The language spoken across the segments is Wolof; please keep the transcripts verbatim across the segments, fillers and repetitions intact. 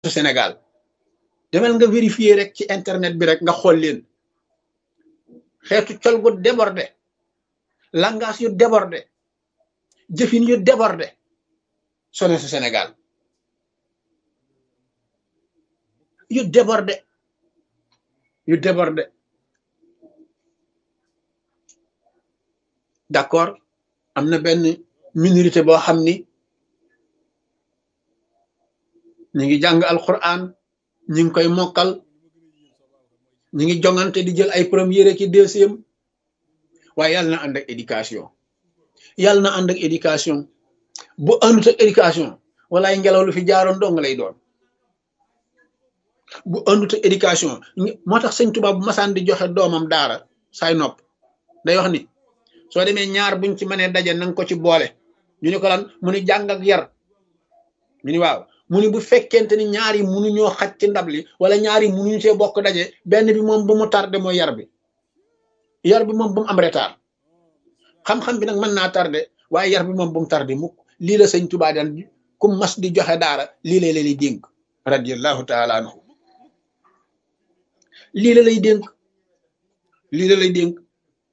Sénégal demal nga vérifier rek ci internet bi rek nga xool leen xeetu col gu débordé langage yu débordé jëfin yu débordé sonesu Sénégal yu débordé yu débordé d'accord am na benn minorité boo xam ni ñu ngi jàng alquran ñu ngi koy mokkal ñu ngi jongante di jël ay première ki deuxième waaye yàlla na ànd ak éducation yàlla na ànd ak éducation bu àndut ak éducation walaay ngelaw lu fi jaaroon dong lay doon bu àndut ak éducation moo tax sëñ Tuubaa bu masaan di joxe doomam daara saay nopp day wax ni soo demee ñaar buñ ci mënee daje nanga ko ci boole ñu ne ko lan mu ni jàng ak yar ñu ni waaw mu ni bu fekkente ni ñaar yi munuñoo xaj ci ndab li wala ñaar yi munuñu see bokk daje benn bi moom bu mu tardé mooy yar bi yar bi moom bu mu am retard xam-xam bi nag mën naa tardé waaye yar bi moom bu mu tardé mukk lii la sëñ Tuubaa daan ku mas di joxe daara lii lay lay dénk radiyallahu taala anhu lii la lay dénk lii la lay dénk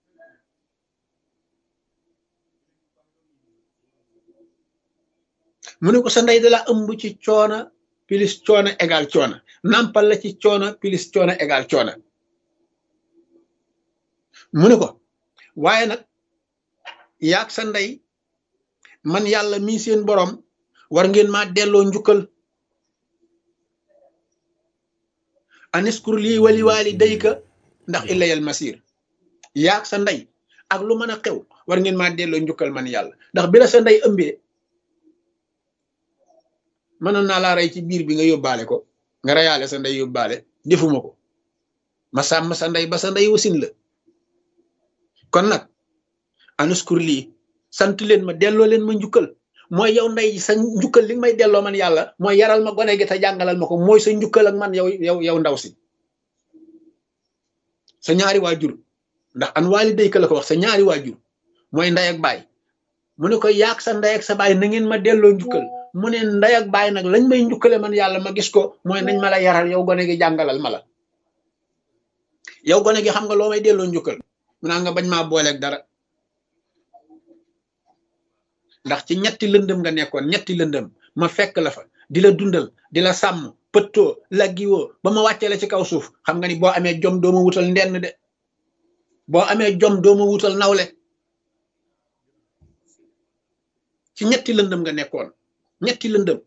mu ne ko sa ndey dala ëmb ci coona plus coona égal coona nampal la ci coona plus coona égal coona mu ne ko waaye nag yaag sa ndey man yàlla mii seen borom war ngeen maa delloo njukkal aniskur lii wali waali dayka ndax illayal masir yaag sa ndey ak lu mën a xew war ngeen maa delloo njukkal man yàlla ndax bi la sa ndey ëmbee mënoon naa laa rey ci biir bi nga yóbbaale ko nga reyaale sa ndey yóbbaale defuma ko ma sàmm sa ndey ba sa ndey wasin la kon nag anuskur lii sant leen ma delloo leen ma njukkal mooy yow ndey sa njukkal li nga may delloo man yàlla mooy yaral ma gone gi te jàngalal ma ko mooy sa njukkal ak man yow yow yow ndaw si sa ñaari waajur ndax an waali dayka la ko wax sa ñaari waajur mooy ndey ak baay mu ne ko yaag sa ndey ak sa baay na ngeen ma delloo njukkal mu ne ndey ak baay nag lañ may njukkale man yàlla ma gis ko mooy nañ ma la yaral yow gone gi jàngalal ma la yow gone gi xam nga loo may delloo njukkal mu naa nga bañ maa booleeg dara ndax ci ñetti lëndëm nga nekkoon ñetti lëndëm ma fekk la fa di la dundal di la sàmm pëttoo laggiwoo ba ma wàccee la ci kaw suuf xam nga ni boo amee jom dooma wutal ndenn de boo amee jom dooma wutal nawle ci ñetti lëndëm nga nekkoon ñetti lëndëm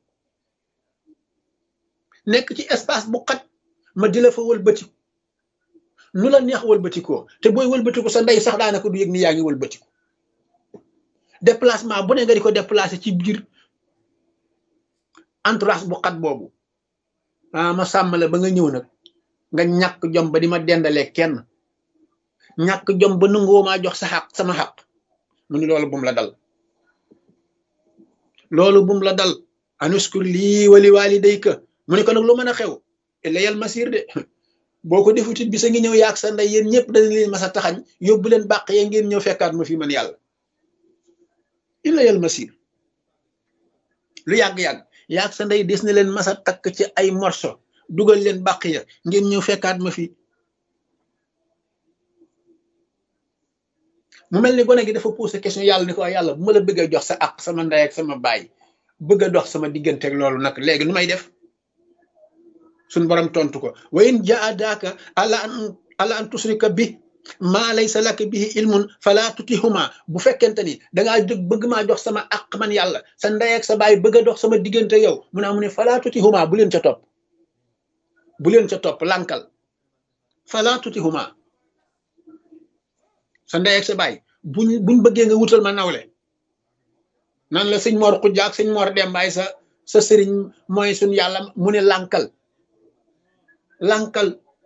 nekk ci espace bu xat ma di la fa wëlbatiku nu la neex wëlbatikoo te booy wëlbatiku sa ndey sax daanaka du yëg ni yaa ngi wëlbatiku déplacement bu ne nga di ko déplacé ci biir entourage bu xat boobu ah ma sàmm la ba nga ñëw nag nga ñàkk jom ba di ma dendalee kenn ñàkk jom ba nangoo maa jox sa xaq sama xaq mu ni loolu bum la dal loolu bum la dal anuskur lii wali walidayka mu ne ko nag lu mën a xew ilayal masir de boo ko defutit bi sa ngi ñëw yaag sa ndey yéen ñëpp dañ leen masa taxañ yóbbu leen bàq ya ngeen ñëw fekkaat ma fi man yàlla ilayal masir lu yàgg-yàgg yaag sa ndey des na leen masa takk ci ay morso dugal leen bàq ya ngeen ñëw fekkaat ma fi mu mel ni gone gi dafa posé question yàlla ni ko yàlla bu ma la bëggee jox sa àq sama ndey ak sama baay bëgg a dox sama diggante ak loolu nag léegi nu may def suñ borom tontu ko wa in jaadaaka ala an ala an tusrika bi maa laysa laka bihi ilmun fala tutihuma bu fekkente ni dangaa jóg bëgg maa jox sama àq man yàlla sa ndey ak sa baay bëgg a dox sama diggante yow mu ne amu ne fala tutihuma bu leen ca topp bu leen ca topp lànkal fala tutihuma sa ndey ak sa baay buñ buñ bëggee nga wutal ma nawle nan la sëñ Mor Xujja ak sëñ Mor Dembaay sa sa sëriñ mooy suñ yàlla mu ne lànkal lànkal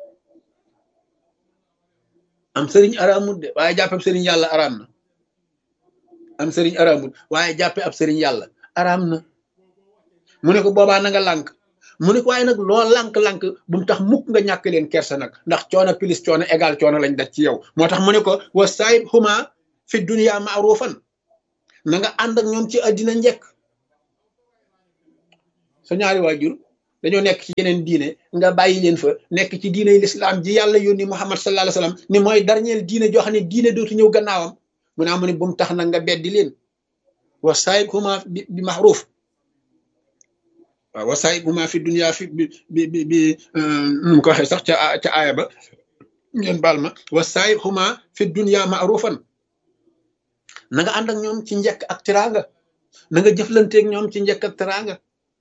am sëriñ araamut de waaye jàppe ab sëriñ yàlla araam na am sëriñ araamut waaye jàppe ab sëriñ yàlla araam na mu ne ko boobaa na nga lànk mu ne ko waaye nag loo lànk-lànk bu mu tax mukk nga ñàkk leen kersa nag ndax coono pilis coono égal coono lañ daj ci yow moo tax mu ne ko wa saayib huma fi dunya maarufan na nga ànd ak ñoom ci àddina njëkk sa ñaari waajur dañoo nekk ci yeneen diine nga bàyyi leen fa nekk ci diiney lislaam ji yàlla yónni Muhammad sallallahu alayhi wasallam ni mooy dernier diine joo xam ne diine dootu ñëw gannaawam mu ne amu ne bu mu tax nag nga beddi leen wa saahibhuma bi bi maxruuf waaw wa saahibhuma fi dunya fi bi bi bi bi nu mu ko waxee sax ca ca aaya ba ngeen baal ma wa saahibhuma fi dunya ma'rufan na nga ànd ak ñoom ci njëkk ak teraanga na nga jëflanteeg ñoom ci njëkk ak teraanga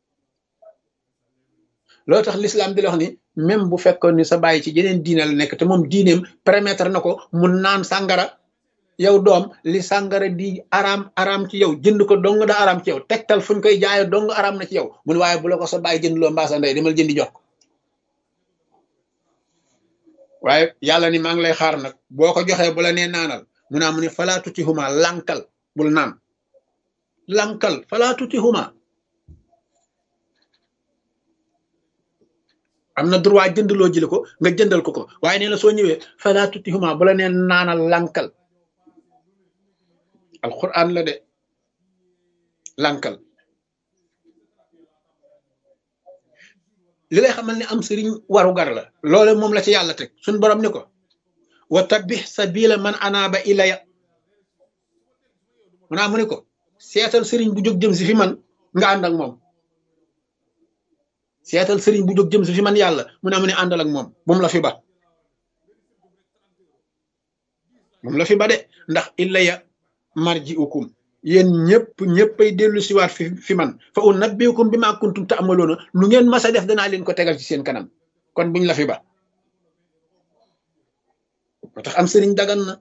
loolu tax l'islam di la wax ni même bu fekkoon ni sa bàyyi ci yeneen diine la nekk te moom diineem permettre na ko mu naan sàngara yow doom li sàngara di araam araam ci yow jënd ko dong da araam ci yow tegtal fuñ koy jaaye dong araam na ci yow mu ne waaye bu la ko sa bàyyi jënd loo mbaa sa ndey demal jëndi jox ko waaye yàlla ni maa ngi lay xaar nag boo ko joxee bu la nee naanal mu naa mu ne falaa tutihuma lankal bul naan lankal falaa tutihuma am na droit jëndaloo jëli ko nga jëndal ko ko waaye nee na soo ñëwee falaa tutihuma bu la nee naanal lankal alquran la de lankal li lay xamal ne am sëriñ waru gar la loole moom la ci yàlla teg suñ borom ni ko wa tabbih sabila man anaaba ilaya mu naa mu ni ko seetal sëriñ bu jóg jëm si fi man nga ànd ak moom seetal sëriñ bu jóg jëm si fi man yàlla mu naa mu ne àndal ak moom moom la fi ba moom la fi ba de ndax ilaya marji ukum yéen ñëpp ñëppay dellu siwaat fi fi man fa unabbiukum bi ma kuntum ta'maluna lu ngeen mas a def danaa leen ko tegal ci seen kanam kon buñ la fi ba moo tax am sëriñ dagan na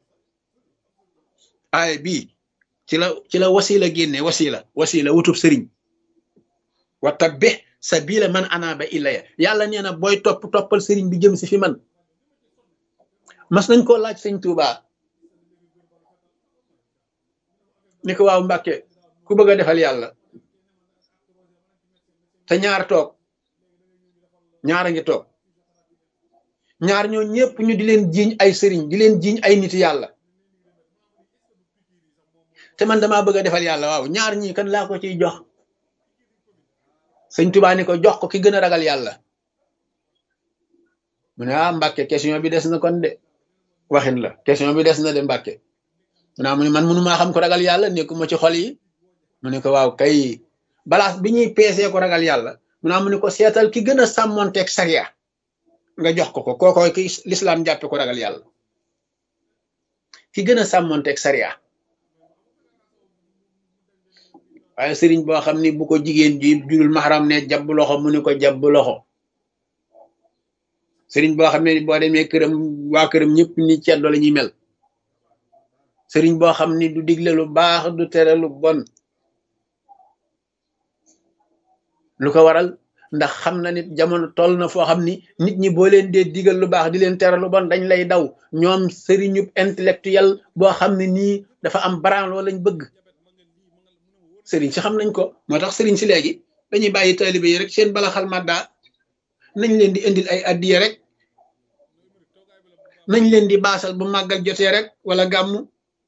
aay bii ci la ci la wasila génne wasila wasila wutub sëriñ wa tabbih sabila man anaba ilaya yàlla nee na booy topp toppal sëriñ bi jëm si fi man mas nañ koo laaj sëñ Tuubaa ni ko waaw Mbàkke ku bëgg a defal yàlla te ñaar toog ñaar a ngi toog ñaar ñoo ñëpp ñu di leen jiiñ ay sëriñ di leen jiiñ ay nit yàlla te man damaa bëgg a defal yàlla waaw ñaar ñii kan laa ko ciy jox sëñ Tuubaa ni ko jox ko ki gën a ragal yàlla mu ne ah Mbàkke question bi des na kon de waxin la question bi des na de Mbàkke mu naa mu ne man mënu maa xam ko ragal yàlla nekkuma ci xol yi mu ne ko waaw kay balaas bi ñuy peesee ko ragal yàlla mu naa mu ne ko seetal ki gën a sàmmonteeg sariya nga jox ko ko kookoo ki lislaam jàppe ko ragal yàlla ki gën a sàmmonteeg sariya waaye sëriñ boo xam ni bu ko jigéen ji jurul maxaram ne jabb loxo mu ne ko jabb loxo sëriñ boo xam ne boo demee këram waa këram ñëpp ni ceddo la ñuy mel sëriñ boo xam ni du digle lu baax du tere lu bon lu ko waral ndax xam na nit jamono toll na foo xam ni nit ñi boo leen dee digal lu baax di leen tere lu bon dañ lay daw ñoom sëriñu intellectuel boo xam ne nii dafa am branlo lañ bëgg sëriñ si xam nañ ko moo tax sëriñ si léegi dañuy bàyyi taalibe yi rek seen bala xal madda nañ leen di indil ay addiye rek nañ leen di baasal bu màggal jotee rek wala gàmmu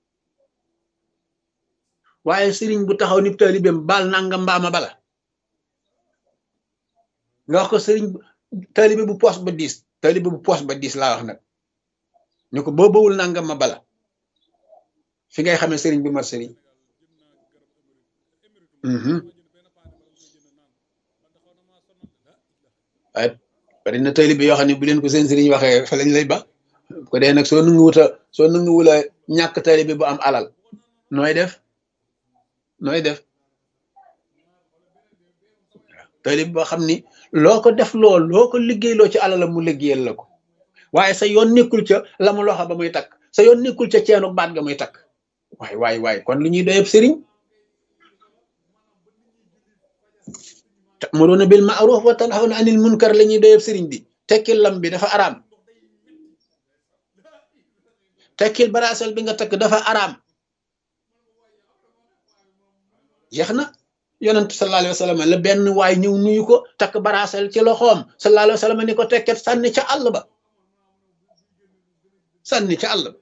waaye sëriñ bu taxaw ni taalibeem baal nanga mbaama bala nga wax ko sëriñ taalibe bu poos ba diis taalibe bu poos ba diis laa wax nag ñu ko boo bawul nangam ma bala fi ngay xamee sëriñ bu mat sëriñ waaye bari na taalibe yoo xam ne bu leen ko seen sëriñ waxee fa lañ lay ba ko dee nag soo nangu wuta soo nangu wula ñàkk taalibe bu am alal nooy def nooy def taalibe boo xam ni loo ko def loo loo ko liggéeyloo ci alal mu liggéeyal la ko waaye sa yoon nekkul ca la mu loxo ba muy takk sa yoon nekkul ca ceenu baat ga muy takk waay waay waay kon lu ñuy doyeb sëriñ ta'muruna bil ma'ruf wa tanhawna anil munkar la ñuy doyeb sëriñ bi tekkil lam bi dafa araam tekkil baraasal bi nga takk dafa araam jeex na yonent sallallahu alayhi wa sallam la benn waay ñëw nuyu ko takk baraasal ci loxoom sallallahu alayhi wa sallam ni ko tekket sànni ca àll ba sànni ca àll ba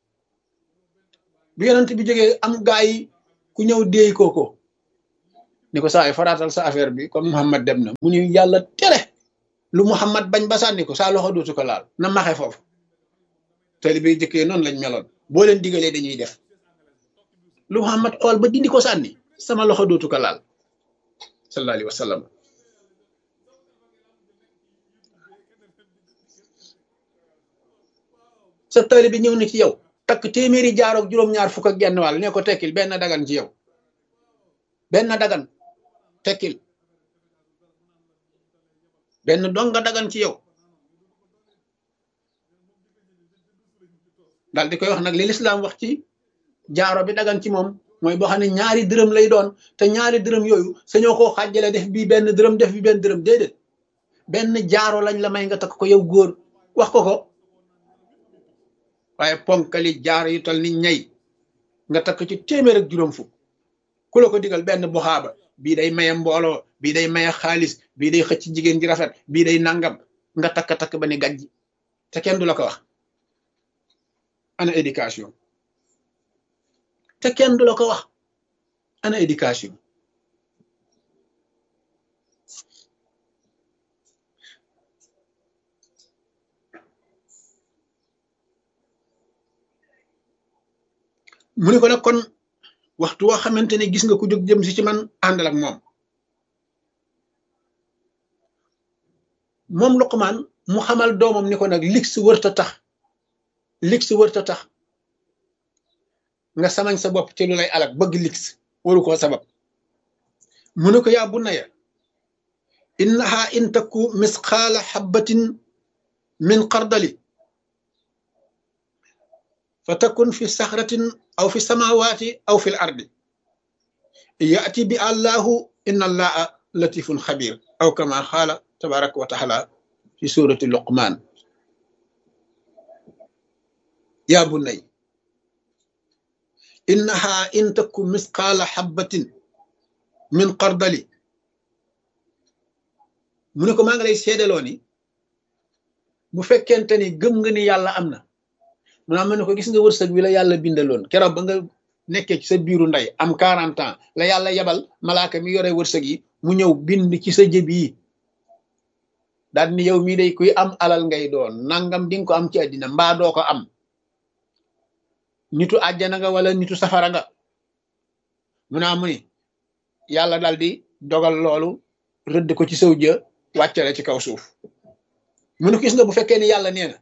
bu yonent bi jógee am gaa yi ku ñëw déey kooko ni ko saa yi faraatal sa affaire bi comme Muhammad dem na mu ni yàlla tere lu Muhammad bañ ba sànni ko saa loxo dootu ko laal na maxe foofu taalibe yi jëkkee noonu lañ meloon boo leen digalee dañuy def lu Muhammad xool ba dindi ko sànni sama loxo dootu ko laal sallallahu alayhi wa sallam sa taalibe bi ñëw na ci yow takk téeméeri jaaroog juróom-ñaar fukk ak genn wàll ne ko tekkil benn dagan ci yow benn dagan tekkil benn donga dagan ci yow daal di koy wax nag li lislaam wax ci jaaro bi dagan ci moom mooy boo xam ne ñaari dërëm lay doon te ñaari dërëm yooyu sañoo koo xàjjale def bii benn dërëm def bi benn dërëm déedéet benn jaaro lañ la may nga takk ko yow góor wax ko ko waaye ponkali jaaro yu tol ni ñay nga takk ci téeméer ak juróom fukk ku la ko digal benn buxaaba bii day maye mbooloo bii day maye xaalis bii day xëcc jigéen ji rafet bii day nangam nga takk-takk ba ni gàjj te kenn du la ko wax ana éducation te kenn du la ko wax ana éducation mu ne ko nag kon waxtu woo xamante ne gis nga ku jóg jëm si ci man àndal ak moom moom Luqmaan mu xamal doomam ni ko nag lig si wërta tax lig si wërta tax nga samañ sa bopp ci lu lay alak bëgg lig si waru koo sabab mu ne ko yaa bunayya innaha in taku misqaala xabbatin min xardali fa takun fi saxratin aw fi samawaati aw fi l ardi yaati bi allahu inna allaha latifun xabir aw kama xaala tabaraka wa taala fi surati luqman yaa bunay innaha in taku misqaala xabbatin min xardali mu ne ko maa ngi lay seedaloo ni bu fekkente ni gëm nga ni yàlla am na mu naa ma ne ko gis nga wërsëg bi la yàlla bindaloon keroog ba nga nekkee ci sa biiru ndey am quarante ans la yàlla yebal malaaka mi yore wërsëg yi mu ñëw bind ci sa jëb yi daal ni yow mii day kuy am alal ngay doon nangam di nga ko am ci àddina mbaa doo ko am nitu àjjana nga wala nitu safara nga mu naa mu ni yàlla daal di dogal loolu rëdd ko ci saw jë wàccale ci kaw suuf mu ne ko gis nga bu fekkee ni yàlla nee na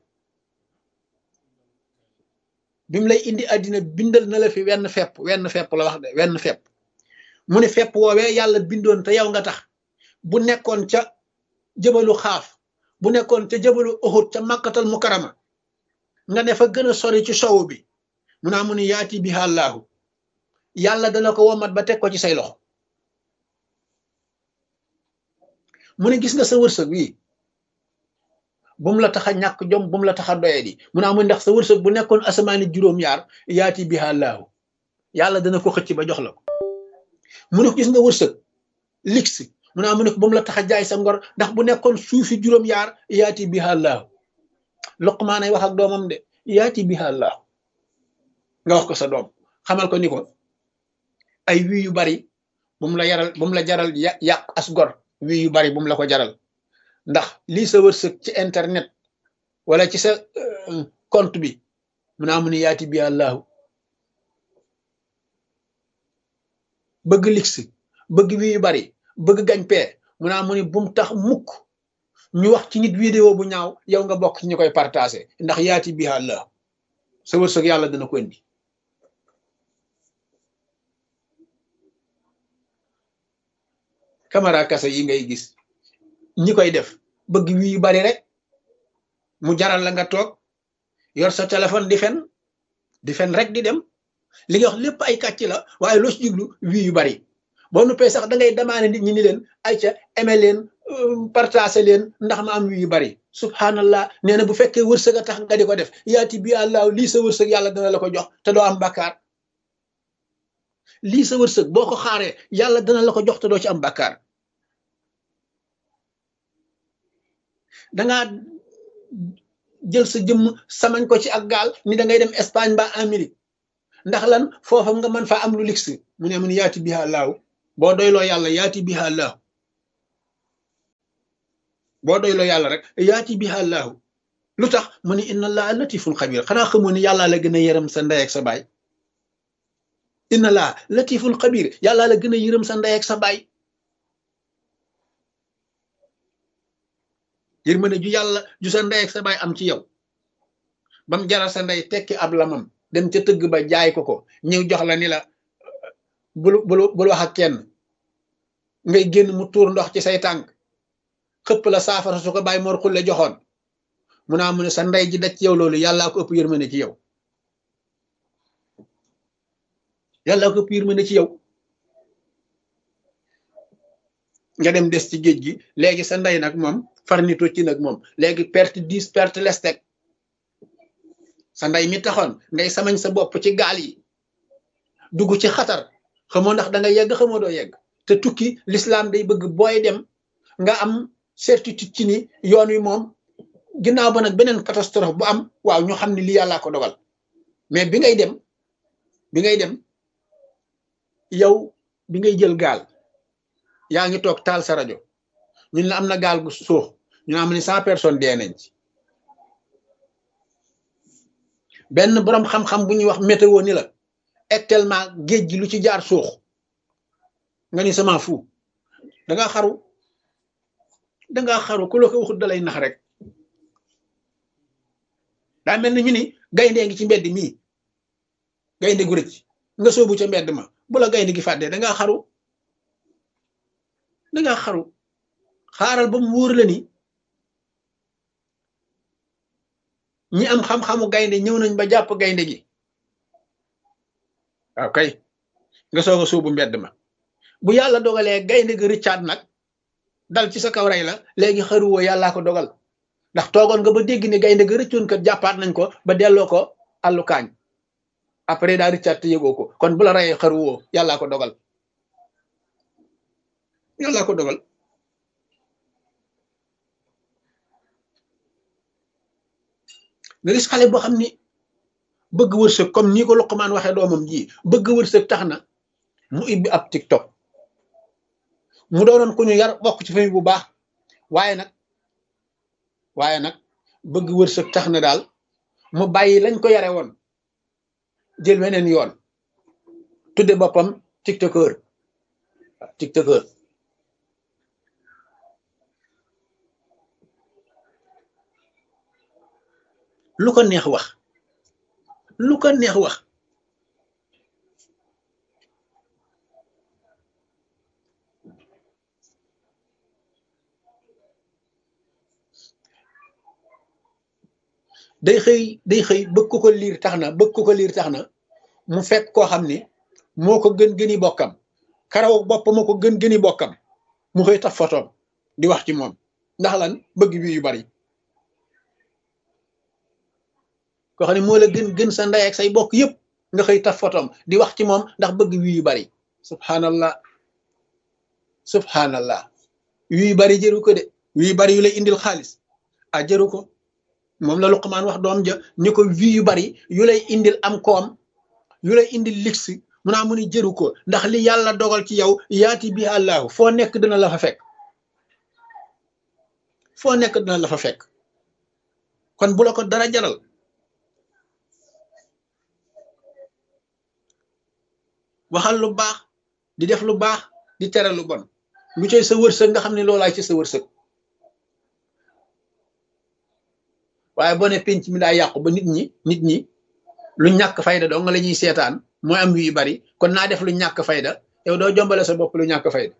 bi mu lay indi àddina bindal na la fi wenn fepp wenn fepp la wax de wenn fepp mu ne fepp woowee yàlla bindoon te yow nga tax bu nekkoon ca jëbalu xaaf bu nekkoon ca jëbalu Uhud ca makkatal mukarama nga ne fa gën a sori ci sowu bi mu naa mu ne yaati biha Allahu yàlla dana ko womat ba teg ko ci say loxo mu ne gis nga sa wërsëg wi bu mu la tax a ñàkk jom bu mu la tax a doye di mu naa mu ndax sa wërsëg bu nekkoon asamaani juróom-yaar yaati biha Allahu yàlla dana ko xëcc ba jox la ko mu ne ko gis nga wërsëg lix mu naa mu ne ko bu mu la tax a jaay sa ngor ndax bu nekkoon suufi juróom-yaar yaati biha Allahu Luqmaan ay wax ak doomam de yaati biha Allahu nga wax ko sa doom xamal ko ni ko ay wii yu bari bu mu la yaral bu mu la jaral yàq as gor wii yu bari bu mu la ko jaral ndax lii sa wërsëg ci internet wala ci sa compte bi mu naa mu ni yaati bi Allahu bëgg lix bëgg wii yu bari bëgg gañ pee mu naa mu ni bu mu tax mukk ñu wax ci nit vidéo bu ñaaw yow nga bokk ci ñu koy partagé ndax yaati bi Allahu sa wërsëg yàlla dana ko indi caméra kasa yi ngay gis ñi koy def bëgg wii yu bari rek mu jaral la nga toog yor sa téléphone di fen di fen rek di dem li nga wax lépp ay kàcc la waaye loo ci jublu wii yu bari boo nuppee sax da ngay demandé nit ñi ni leen ay ca aimé leen partagé leen ndax ma am wii yu bari subhanallah nee na bu fekkee wërsëg a tax nga di ko def yaati bi àllaa lii sa wërsëg yàlla dana la ko jox te doo am bàkkaar lii sa wërsëg boo ko xaaree yàlla dana la ko jox te doo ci am bàkkaar dangaa jël sa jëmm samañ ko ci ak gaal ni da ngay dem Espagne ba Amérique ndax lan foofa nga mën faa am lu lix mu ne mun yaati biha laaw boo doyloo yàlla yaati biha allahu boo doyloo yàlla rek yaati biha allahu lu tax mu ni inna allaha latifun xabir xanaa xamoo ni yàllaa la gën a yërëm sa ndey ak sa baay inna allaha latifun xabir yàllaa la gën a yërëm sa ndey ak sa baay yërmande ju yàlla ju sa ndey ak sa baay am ci yow bam jaral sa ndey tekki ab lamam dem ca tëgg ba jaay ko ko ñëw jox la ni la bul bul bul wax ak kenn ngay génn mu tuur ndox ci say tànk xëpp la saafara su ko bàyyi mor xulle joxoon mu naa mu ne sa ndey ji daj ci yow loolu yàllaa ko ëpp yërmande ci yow yàllaa ko ëpp yërmande ci yow nga dem des ci géej gi léegi sa ndey nag moom far nito ci nag moom léegi perte dix perte lestek sa ndey mi taxoon ngay samañ sa bopp ci gaal yi dugg ci xatar xamoo ndax da nga yegg xamoo doo yegg te tukki l'islam day bëgg booy dem nga am certitude ci ni yoon wi moom ginnaaw ba nag beneen catastrophe bu am waaw ñu xam ne lii yàllaa ko dogal mais bi ngay dem bi ngay dem yow bi ngay jël gaal yaa ngi toog taal sa rajo ñun la am na gaal gu suux ñu am ni cent personnes dee nañ ci benn boroom xam-xam bu ñuy wax météo ni la actuellement géej gi lu ci jaar suux nga ni sama fu danga xaru danga xaru ku la ko waxut dalay nax rek daa mel ni ñu ni gaynde ngi ci mbedd mii gaynde gu rëcc nga soobu ca mbedd ma bu la gaynde gi fàddee danga xaru danga xaru xaaral ba mu wóor la ni ñi am xam-xamu gaynde ñëw nañ ba jàpp gaynde gi waaw kay nga soog a soobu mbedd ma bu yàlla dogalee gaynde gi rëccaat nag dal ci sa kaw rey la léegi xaruwoo yàllaa ko dogal ndax toogoon nga ba dégg ne gaynde gi rëccoon kat jàppaat nañ ko ba delloo ko àllu kaañ après daa rëccaat te yëgoo ko kon bu la reyee xaruwoo yàllaa ko dogal yàllaa ko dogal nga gis xale boo xam ni bëgg wërsëg comme nii ko Luqmaan waxee doomam ji bëgg wërsëg tax na mu ibbi ab TikTok mu doonoon ku ñu yar bokk ci famille bu baax waaye nag waaye nag bëgg wërsëg tax na daal mu bàyyi lañ ko yare woon jël weneen yoon tudde boppam tiktokeur tiktokeur lu ko neex wax lu ko neex wax day xëy day xëy bëgg ko ko liir tax na bëgg ko ko liir tax na mu fekk koo xam ni moo ko gën gëni bokkam karaw bopp moo ko gën gëni bokkam mu xëy taf fotoom di wax ci moom ndax lan bëgg wi yu bari koo xam ne moo la gën gën sa ndey ak say bokk yëpp nga xëy taf fotoom di wax ci moom ndax bëgg wi yu bari subhanallah subhanallah wi yu bari jëru ko de wi yu bari yu lay indil xaalis a jëru ko moom la Luqmaan wax doom ja ni ko vi yu bari yu lay indil am koom yu lay indil lix mu naa mu ni jëru ko ndax li yàlla dogal ci yow yaati bi àllaahu foo nekk dina la fa fekk foo nekk dina la fa fekk kon bu la ko dara jaral waxal lu baax di def lu baax di tere lu bon lu cay sa wërsëg nga xam ne loolaay ci sa wërsëg waaye boo ne penc mi daa yàqu ba nit ñi nit ñi lu ñàkk fayda doo nga la ñuy seetaan mooy am yu bari kon naa def lu ñàkk fayda yow doo jombale sa bopp lu ñàkk fayda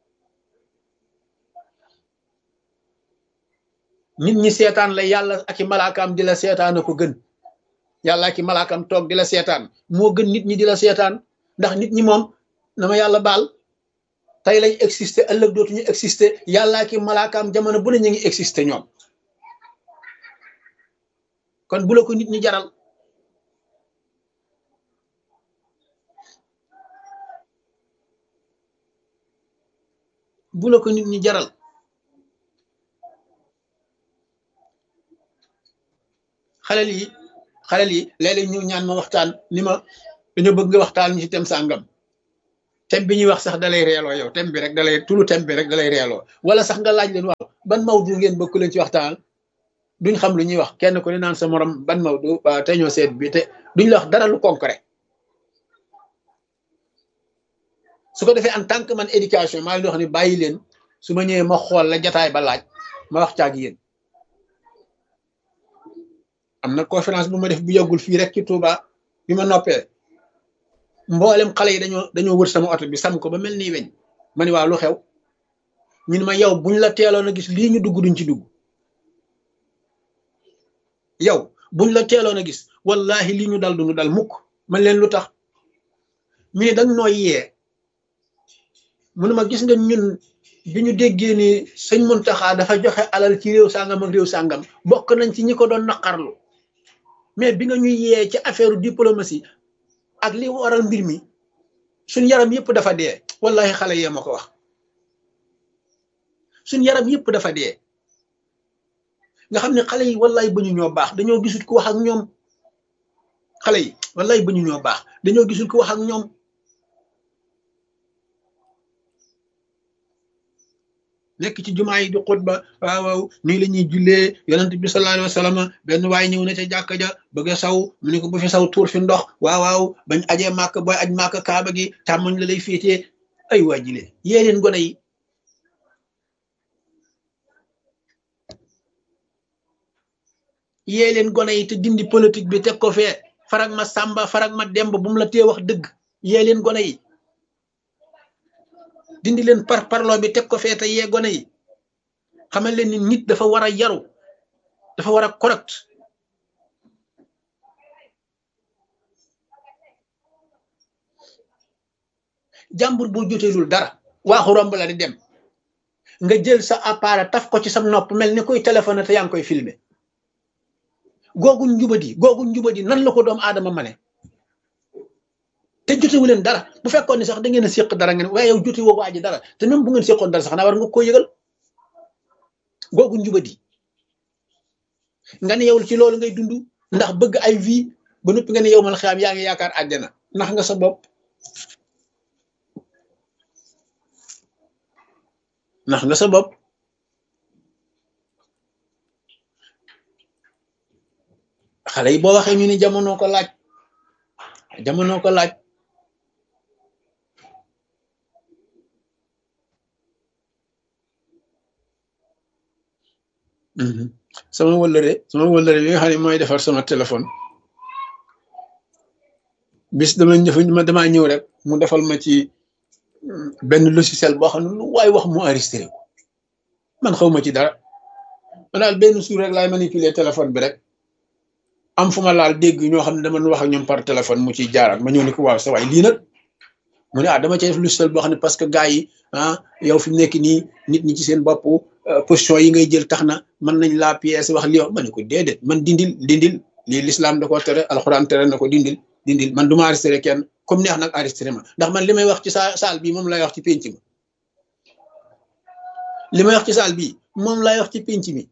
nit ñi seetaan la yàlla ak i malaakaam di la seetaan ko gën yàlla ak i malaakaam toog di la seetaan moo gën nit ñi di la seetaan ndax nit ñi moom na ma yàlla baal tey lañ exister ëllëg dootuñu exister yàlla ak i malaakaam jamono bu ne ñu ngi exister ñoom kon bu la ko nit ñi jaral bu la ko nit ñi jaral xalel yi xalel yi léeg-léeg ñu ñaan ma waxtaan ni ma dañoo bëgg nga waxtaan ñu ci tem sàngam thème bi ñuy wax sax dalay reeloo yow thème bi rek dalay tulu thème bi rek dalay reeloo wala sax nga laaj leen waaw ban mawdu ngeen bokk leen ci waxtaan duñ xam lu ñuy wax kenn ku ne naan sa morom ban mawdu waaw te ñoo seet bi te duñ la wax dara lu concret su ko defee en tant que man éducation maa ngi leen di wax ni bàyyi leen su ma ñëwee ma xool la jataay ba laaj ma wax caag yéen am na conférence bu ma def bu yàggul fii rek ci Touba bi ma noppee mboolem xale yi dañoo dañoo wër sama oto bi sam ko ba mel nii weñ ma ni waa lu xew ñu ne ma yow buñ la teeloon a gis lii ñu dugg duñ ci dugg yow buñ la teeloon a gis wallahi lii ñu dal duñu dal mukk man leen lu tax mi ne dañ noo yee mu ne ma gis nga ñun bi ñu déggee ni sëñ Muntaxa dafa joxe alal ci réew sàngam ak réew sàngam bokk nañ ci ñi ko doon naqarlu mais bi nga ñuy yee ci affaire diplomatie ak li waral mbir mi suñ yaram yëpp dafa dee wallahi xale yee ma ko wax suñ yaram yëpp dafa dee nga xam ne xale yi wallahi ba ñu ñoo baax dañoo gisul ku wax ak ñoom xale yi wallahi ba ñu ñoo baax dañoo gisul ku wax ak ñoom nekk ci jumaa yi di xutba waaw waaw nii la ñuy jullee yonent bi sallallahu alayhi wa sallam benn waay ñëw na ca jàkka ja bëgg a saw mu ne ko bu fi saw tuur fi ndox waaw waaw bañ ajee màkk booy aj màkk kaaba gi càmmoñ la lay féetee ay waa jile yee leen gone yi yee leen gone yi te dindi politique bi teg ko fee farag ma sàmba farag ma demb bu mu la tee wax dëgg yee leen gone yi dindi leen par parloo bi teg ko fee te yee gone yi xamal leen ni nit dafa war a yaru dafa war a correct jàmbur boo joteelul dara waaxu romb la di dem nga jël sa appareil taf ko ci sa nopp mel ni koy téléphone te yaa ngi koy filmer googu njubadi googu njubadi nan la ko doomu aadama ma ne te jotewu leen dara bu fekkoon ni sax da ngeen a séq dara ngeen waaye yow jote woo waa ji dara te même bu ngeen séqoon dara sax naa war nga koo yëgal googu njubadi nga ne yow ci loolu ngay dund ndax bëgg ay vie ba noppi nga ne yow mal xiyaam yaa ngi yaakaar àjjana ndax nga sa bopp ndax nga sa bopp xale yi boo waxee ñu ni jamono ko laaj jamono ko laaj sama wëllëre sama wëllëre bi nga xam ne mooy defar sama téléphone bis dama ñëf ma damaa ñëw rek mu defal ma ci benn logiciel boo xam ne lu waay wax mu enregistré ko man xaw ma ci dara ma daal benn suur rek laay manipuler téléphone bi rek am fu ma laal dégg ñoo xam ne dama wax ak ñoom par téléphone mu ciy jaaraat ma ñëw ni ko waaw sa waay lii nag mu ne ah dama cay def logiciel boo xam ne parce que gars yi ah yow fi mu nekk nii nit ñi ci seen bopp position yi ngay jël tax na mën nañ laa pièce wax li yow ma ne ko déedéet man dindil dindil lii l'islam da ko tere alxuraan tere na ko dindil dindil man du ma enregistré kenn comme neex nag enregistré ma ndax man li may wax ci sa saal bii moom lay wax ci pénc mi li may wax ci saal bii moom lay wax ci pénc mi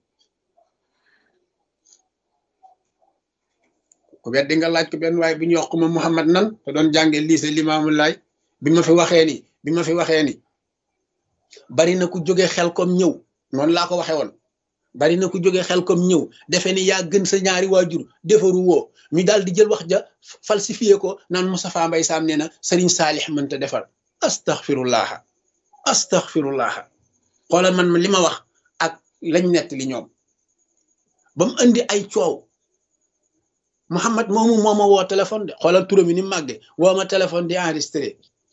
ku wet di nga laaj ko benn waaye bu ñu wax ko ma Muhammad nan te doon jàngee lycée Limaamu Laay bi ma fi waxee ni bi ma fi waxee ni bari na ku jóge xel comme ñëw noonu laa ko waxee woon bari na ku jóge xel comme ñëw defe ni yaa gën sa ñaari waajur defaru woo ñu daal di jël wax ja falsifié ko naan Moustapha Mbaye Sam nee na Serigne Saalix mënta defar astaghfirullaha astaghfirullaha xoolal man li ma wax ak lañ nett li ñoom ba mu andi ay coow Mouhamad moomu moo ma woo téléphone de xoolal turam yi ni màgge woo ma téléphone di enregistré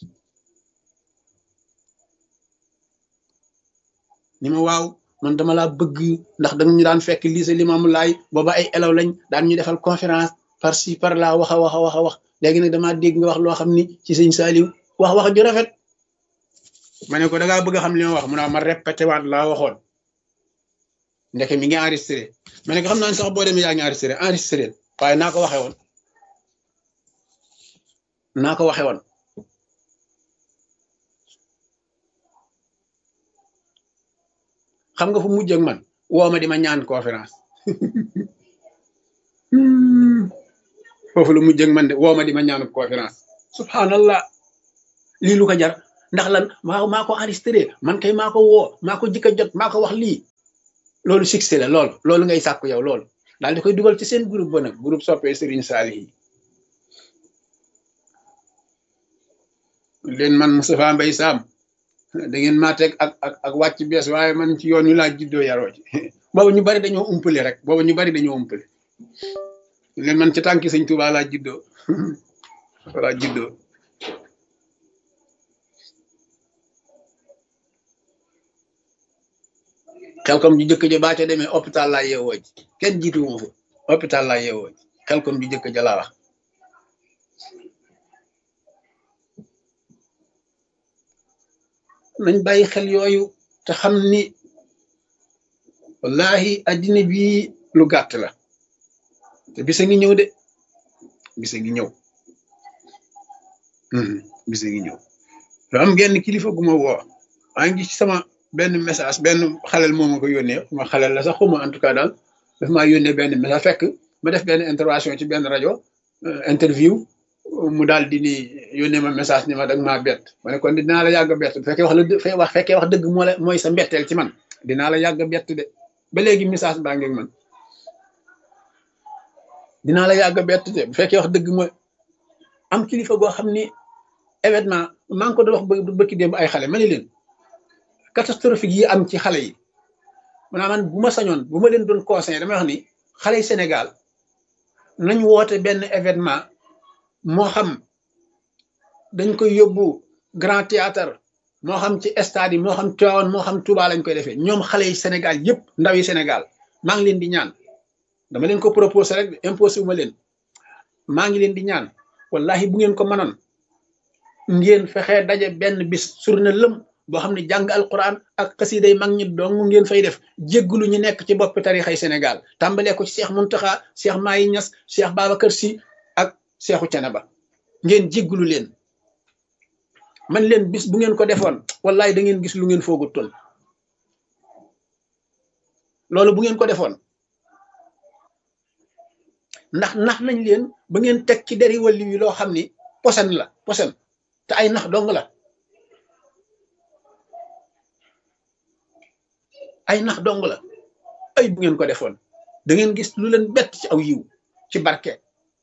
ni ma waaw man dama laa bëgg ndax dañu ñu daan fekk lycée Limaamu Laay booba ay élèves lañ daan ñu defal conférence par ci par là wax a wax a wax a wax léegi nag damaa dégg nga wax loo xam ni ci sëñ Saaliw wax wax ju rafet ma ne ko da ngaa bëgg a xam li ma wax mu ne ma répété waat laa waxoon ndeke mi ngi enregistré ma ne ko xam naa ne sax boo demee yaa ngi enregistré enregistré waaye naa ko waxee woon naa ko waxee woon xam nga fu mujj ak man woo ma di ma ñaan conférence foofu lu mujj ak man de woo ma di ma ñaan conférence subhanallah lii lu ko jar ndax lan maa maa ko enregistré man kay maa ko woo maa ko jëkk a jot maa ko wax lii loolu succès la loolu loolu ngay sàkku yow loolu daal di koy dugal ci seen groupe ba nag groupe soppee Serigne Saliou yi leen man Moustapha Mbaye Sam da ngeen maa teg ak ak ak wàcc bees waaye man ci yoon wi laa juddoo yaroo ci boobu ñu bari dañoo umpale rek boobu ñu bari dañoo umpale leen man ci tànki sëñ Tuubaa laa juddoo laa juddoo xelkom ju jëkk ja baa ca demee hôpital laa yeewoo ji kenn jiitu wu ma fa hôpital laa yeewoo ji xelkom ju jëkk ja laa wax nañ bàyyi xel yooyu te xam ni wallahi addina bi lu gàtt la te bisa ngi ñëw de bisa ngi ñëw bisa ngi ñëw lu am genn kilifa gu ma woo maa ngi ci sama benn message benn xalel moo ma ko yónnee ma xalel la sax xuma en tout cas daal daf maa yónnee benn message fekk ma def benn intervention ci benn rajo interview mu daal di ni yónnee ma message ni ma dag maa bett ma ne kon dinaa la yàgg a bett bu fekkee wax la wax fekkee wax dëgg moo la mooy sa mbetteel ci man dinaa la yàgg a bett de ba léegi message baa ngeeg man dinaa la yàgg a bett de bu fekkee wax dëgg mooy am kilifa goo xam ni événement maa ngi ko doon wax ba bëkki démb ay xale ma ne leen catastrophique yi am ci xale yi maanaam man bu ma sañoon bu ma leen doon conseillé damay wax ni xale yi Sénégal nañ woote benn événement moo xam dañ koy yóbbu grand théâtre moo xam ci stade yi moo xam Tivaouane moo xam Touba lañ koy defee ñoom xale yi Sénégal yëpp ndaw yi Sénégal maa ngi leen di ñaan dama leen ko proposé rek imposé wu ma leen maa ngi leen di ñaan wallahi bu ngeen ko mënoon ngeen fexee daje benn bis surne lëm boo xam ne jàng alquran ak xasida yi mag ñi dong ngeen fay def jéggulu ñu nekk ci boppi tarixay Sénégal tàmbalee ko ci Cheikh Mountakha Cheikh Mahi Niass Cheikh Babacar Sy ak Cheikhu Thiénaba ngeen jéggulu leen man leen bis bu ngeen ko defoon wallahi da ngeen gis lu ngeen foogu toon loolu bu ngeen ko defoon ndax nax nañ leen ba ngeen teg ci deri wàlli wi loo xam ni posen la posen te ay nax dong la ay nax dong la ay bu ngeen ko defoon da ngeen gis lu leen bett ci aw yiw ci barke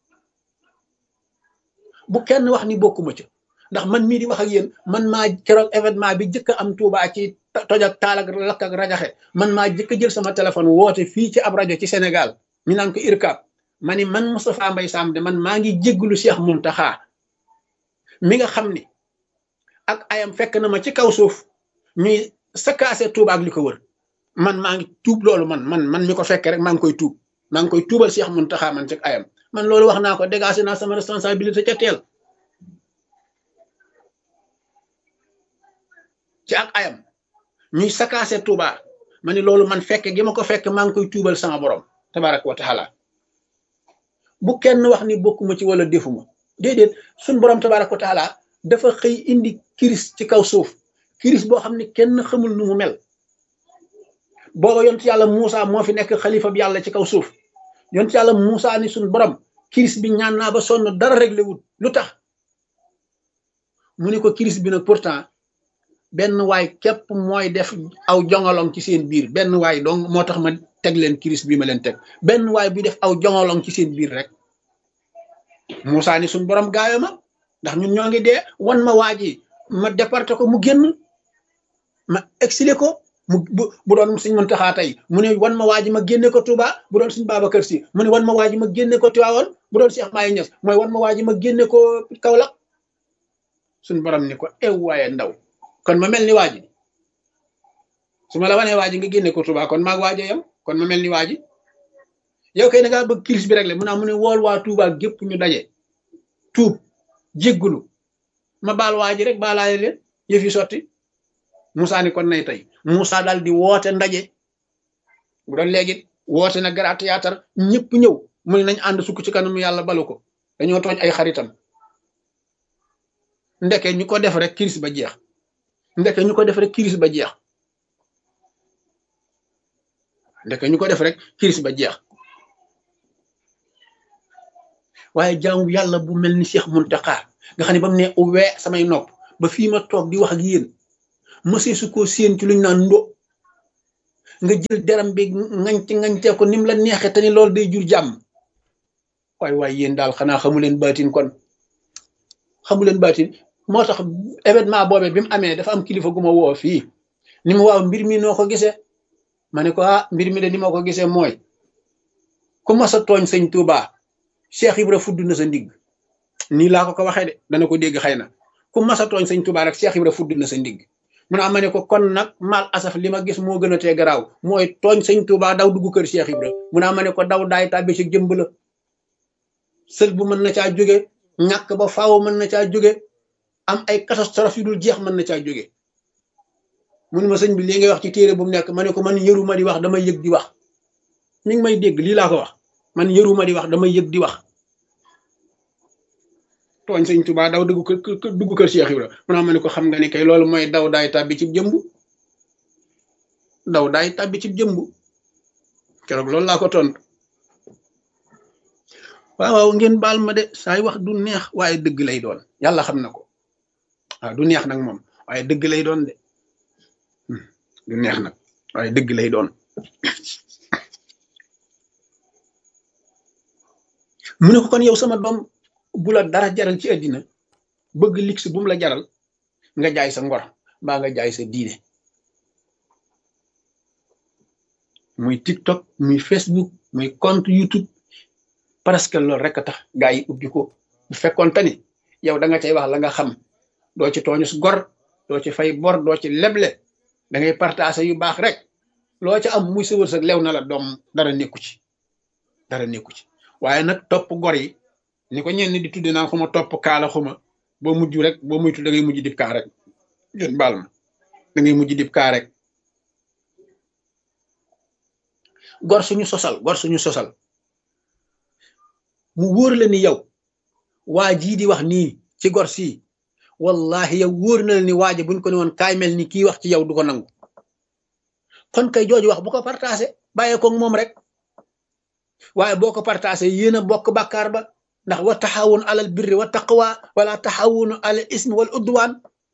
bu kenn wax ni bokkuma ca ndax man mii di wax ak yéen man maa keroog événement bi jëkk am Touba ci toj ak taal ak lakk ak rajaxe man maa jëkk jël sama téléphone woote fii ci ab rajo ci Sénégal ñu naan ko IRCAP ma ni man Moustapha Mbaye Sam de man maa ngi jégglu Cheikh Mountakha mi nga xam ni ak ayam fekk na ma ci kaw suuf ñuy sakaase Touba ak li ko wër man maa ngi tuub loolu man man man mi ko fekkee rek maa ngi koy tuub maa ngi koy tuubal Cheikh Mountakha man ci ayam man loolu wax naa ko dégagé naa sama responsabilité ca teel ci ak ayam ñuy sakaase Touba ma ni loolu man fekke gi ma ko fekk maa ngi koy tuubal sama borom tabaraka wa taala bu kenn wax ni bokkuma ci wala defuma déedéet suñ borom tabaraka wa taala dafa xëy indi kiris ci kaw suuf kiris boo xam ne kenn xamul nu mu mel booba yont yàlla Moussa moo fi nekk xalifa bi yàlla ci kaw suuf yont yàlla Moussa ni suñ borom kiris bi ñaan naa ba sonn dara réglé wut lu tax mu ne ko kiris bi nag pourtant benn waay képp mooy def aw jongolong ci seen biir benn waay donc moo tax ma teg leen kiris bi ma leen teg benn waay bi def aw jongolong ci seen biir rek Moussa ni suñ borom gaayo ma ndax ñun ñoo ngi dee wan ma waa ji ma départé ko mu génn ma exilé ko mu bu bu doon suñ Mountakha tey mu ne wan ma waa ji ma génne ko Touba bu doon suñ Babacar Sy mu ne wan ma waa ji ma génne ko Tivaouane bu doon Cheikh Mahi Niass mooy wan ma waa ji ma génne ko Kaolack suñ borom ni ko ew waaye ndaw kon ma mel ni waa ji su ma la wanee waa ji nga génne ko Touba kon maag waajo yam kon ma mel ni waa ji yow kay da ngaa bëgg kiris bi rek la mu naa mu ne wool waa Touba gépp ñu daje tuub jéggulu ma baal waa ji rek baalaale leen yëf yi sotti Moussa ni kon nay tey Moussa daal di woote ndaje bu doon léegi woote na grand théâtre ñëpp ñëw mu ne nañ ànd sukk ci kanamu yàlla balu ko dañoo tooñ ay xaritam ndeke ñu ko def rek kiris ba jeex ndeke ñu ko def rek kiris ba jeex ndeke ñu ko def rek kiris ba jeex waaye jaamu yàlla bu mel ni Cheikh Mountakha nga xam ne ba mu ne uwee samay nopp ba fii ma toog di wax ak yéen mësee su ko séen ci luñ naan ndo nga jël deram bi ngañte ngañtee ko nim la neexee te ni loolu day jur jàmm waay waay yéen daal xanaa xamu leen baatin kon xamu leen baatin moo tax événement boobee bi mu amee dafa am kilifa gu ma woo fii ni mu waaw mbir mi noo ko gisee ma ne ko ah mbir mi de ni ma ko gisee mooy ku mas a tooñ sëñ Touba Cheikh Ibra fudd na sa ndigg nii laa ko ko waxee de dana ko dégg xëy na ku mas a tooñ sëñ Touba rek Cheikh Ibra fudd na sa ndigg mu ne ma ne ko kon nag mal asaf li ma gis moo gën a tee garaaw mooy tooñ sëñ Touba daw dugg kër Cheikh Ibra mu ne ma ne ko daw daay tàbbi ci jëmb la sël bu mën na caa jóge ñàkk ba faaw mën na caa jóge am ay catastrophe yu dul jeex mën na caa jóge mu ne ma sëñ bi lii ngay wax ci téere bu mu nekk ma ne ko man yëruma di wax damay yëg di wax mi ngi may dégg lii laa ko wax man yëruma di wax damay yëg di wax tooñ sëñ Touba daw dugg kër dugg kër Cheikh Ibra mu ne ma ne ko xam nga ni kay loolu mooy daw daay tàbbi ci jëmb daw daay tàbbi ci jëmb keroog loolu laa ko tontu waaw waaw ngeen baal ma de saay wax du neex waaye dëgg lay doon yàlla xam na ko waaw du neex nag moom waaye dëgg lay doon de du neex nag waaye dëgg lay doon mu ne ko kon yow sama doom bu la dara jaral ci àddina bëgg lix bu mu la jaral nga jaay sa ngor mbaa nga jaay sa diine muy TikTok muy Facebook muy compte YouTube parce que loolu rek a tax gaa yi ubbi ko bu fekkoon te ni yow da nga cay wax la nga xam doo ci tooñus gor doo ci fay bor doo ci leble da ngay partager yu baax rek loo ca am muy sa wërsëg lew na la doom dara nekku ci dara nekku ci waaye nag topp gor yi ni ko ñenn di tudde naan xuma topp kaala xuma boo mujj rek boo mujj da ngay mujj dib kaa rek yéen baal ma da ngay mujj dib kaa rek gor suñu sosal gor suñu sosal mu wóor la ni yow waa jii di wax nii ci gor sii wallahi yow wóor na la ni waaja buñ ko ne woon kaay mel ni kii wax ci yow du ko nangu kon kay jooju wax bu ko partagé bàyyee ko moom rek waaye boo ko partagé yéen a bokk bàkkaar ba ndax wa taxawun alal birri wa taqwa wala taxawunu alal ismi wal udwaan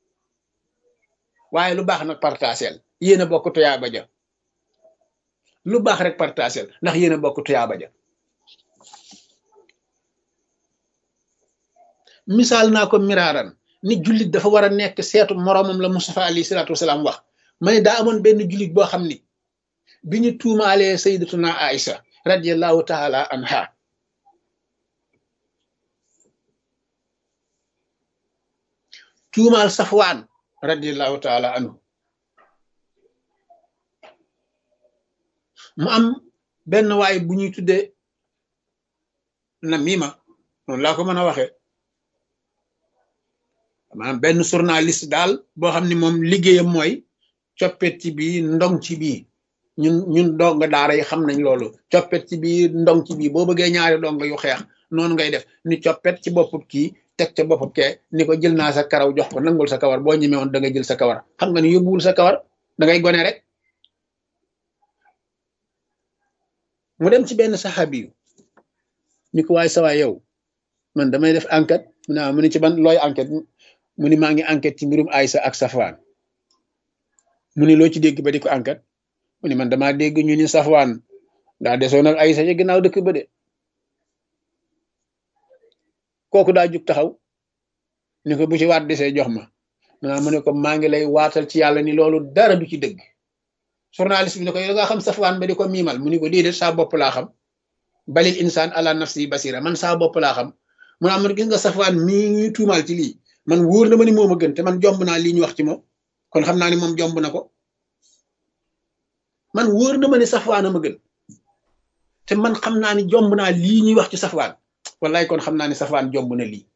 waaye lu baax nag partagel yéen a bokk tuyaaba ja lu baax rek partagel ndax yéen a bokk tuyaaba ja misaal naa ko miraaran ni jullit dafa war a nekk seetu moroomam la Mustafa alayhi salaatu wasalaam wax ma ne daa amoon benn jullit boo xam ni bi ñu tuumaalee sayyidatuna Aïcha radiyallahu taala anha tuumaal Safwaan radiyallahu taala anhu mu am benn waay bu ñuy tuddee namima noonu laa ko mën a waxee maanaam benn journaliste daal boo xam ne moom liggéeyam mooy coppet ci bii ndong ci bii ñun ñun dong daara yi xam nañ loolu coppet ci bii ndong ci bii boo bëggee ñaari dong yu xeex noonu ngay def ni coppet ci boppam kii teg ca boppam kee ni ko jël naa sa karaw jox ko nangul sa kawar boo ñemee woon da nga jël sa kawar xam nga ni yóbbuwul sa kawar da ngay gone rek mu dem ci benn saxaabi yu ni ko waaye sawaay yow man damay def enquête mu ne mu ne ci ban looy enquête mu ni maa ngi enquête ci mbirum Aïcha ak Safwaan mu ni loo ci dégg ba di ko enquête mu ni man damaa dégg ñu ni Safwaan daa desoon ak Aïcha ci ginnaaw dëkk ba de kooku daa jug taxaw ni ko bu ci waat desee jox ma maanaam mu ne ko maa ngi lay waatal ci yàlla ni loolu dara du ci dëgg journaliste bi ne ko yow nga xam Safwaan ba di ko miimal mu ni ko déedéet saa bopp laa xam balil insaan ala nafsi basira man saa bopp laa xam mu naa man gis nga Safwaan mii ñuy tuumaal ci lii man wóor na ma ni moom a gën te man jomb naa lii ñu wax ci moom kon xam naa ni moom jomb na ko man wóor na ma ni Safwaan a ma gën te man xam naa ni jomb naa lii ñuy wax ci Safwaan wallaay kon xam naa ni Safwaan jomb na lii